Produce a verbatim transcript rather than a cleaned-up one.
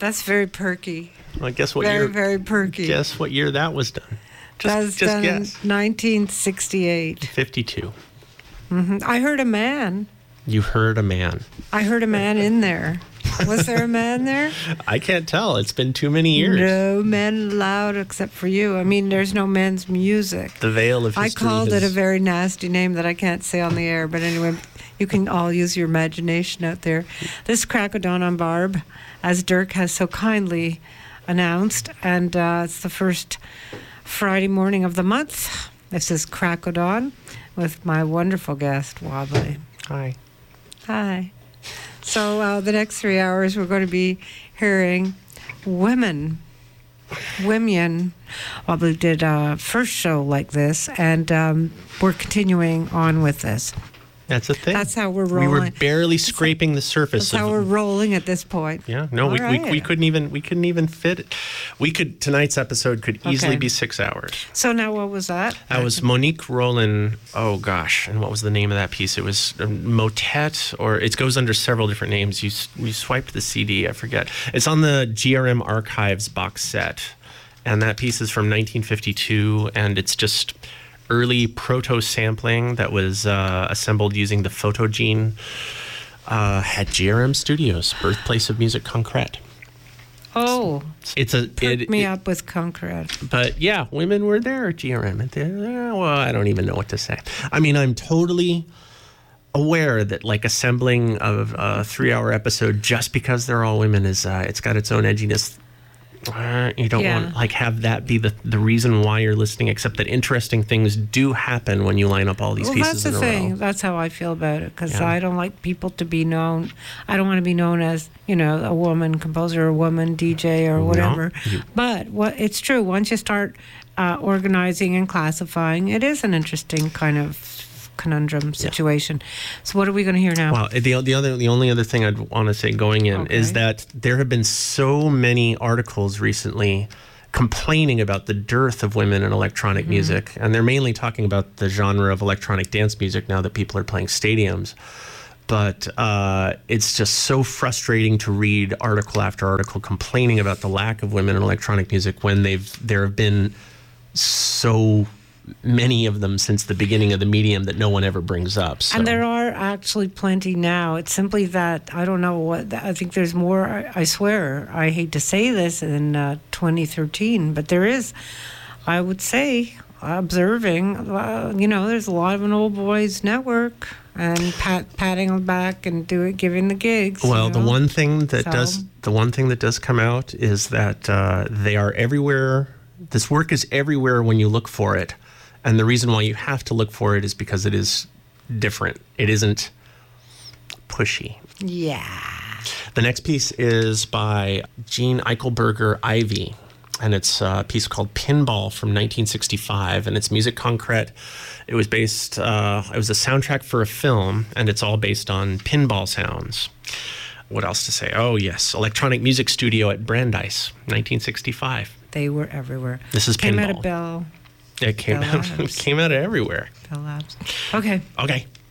That's very perky. Well, guess what very, year? Very, very perky. Guess what year that was done? Just, that was just done guess. in nineteen sixty-eight. fifty-two. Mm-hmm. I heard a man. You heard a man. I heard a man in there. Was there a man there? I can't tell. It's been too many years. No men allowed except for you. I mean, there's no men's music. The veil of I history called has... it a very nasty name that I can't say on the air. But anyway, you can all use your imagination out there. This is Crack o' Dawn on Barb, as Dirk has so kindly announced. And uh, it's the first Friday morning of the month. This is Crack o' Dawn with my wonderful guest, Wobbly. Hi. Hi. So uh, the next three hours, we're going to be hearing women, women. Well, we did a first show like this, and um, we're continuing on with this. That's a thing. That's how we're rolling. We were barely scraping the surface. That's how of, we're rolling at this point. Yeah, no, we, right. we we couldn't even we couldn't even fit it. We could tonight's episode could easily Okay. be six hours. So now, what was that? That was Monique Roland. Oh gosh, and what was the name of that piece? It was um, Motet, or it goes under several different names. You s- you swiped the C D, I forget. It's on the G R M Archives box set, and that piece is from nineteen fifty-two, and it's just early proto sampling that was uh, assembled using the Photogene uh, at G R M Studios, birthplace of music concrete. Oh, It's a perk it, me it- up with concrete. But yeah, women were there at G R M. At the, uh, well, I don't even know what to say. I mean, I'm totally aware that like assembling of a three-hour episode just because they're all women is uh, it's got its own edginess. Uh, you don't Yeah. want like have that be the the reason why you're listening. Except that interesting things do happen when you line up all these Well, pieces that's the in a thing. row. That's how I feel about it, because Yeah. I don't like people to be known. I don't want to be known as, you know, a woman composer, a woman D J, or whatever. you- But what it's true. Once you start uh, organizing and classifying, it is an interesting kind of conundrum situation. So what are we going to hear now? Well, the the other the only other thing I'd want to say going in is Okay. that there have been so many articles recently complaining about the dearth of women in electronic music, and they're mainly talking about the genre of electronic dance music now that people are playing stadiums. But uh, it's just so frustrating to read article after article complaining about the lack of women in electronic music when they've there have been so many of them since the beginning of the medium that no one ever brings up. So. And there are actually plenty now. It's simply that I don't know what I think there's more. I, I swear I hate to say this in uh, twenty thirteen, but there is. I would say observing. Uh, you know, there's a lot of an old boys network and pat, patting on the back and doing giving the gigs. Well, you the know? one thing that So- does the one thing that does come out is that uh, they are everywhere. This work is everywhere when you look for it, and the reason why you have to look for it is because it is different. It isn't pushy. Yeah. The next piece is by Gene Eichelberger Ivy, and it's a piece called Pinball from nineteen sixty-five, and it's music concrete. It was based, uh, it was a soundtrack for a film, and it's all based on pinball sounds. What else to say? Oh, yes, Electronic Music Studio at Brandeis, nineteen sixty-five. They were everywhere. This is Came out Pinball. of Bell, It came Bell out, it Labs. came out of everywhere. Bell Labs. Okay. Okay.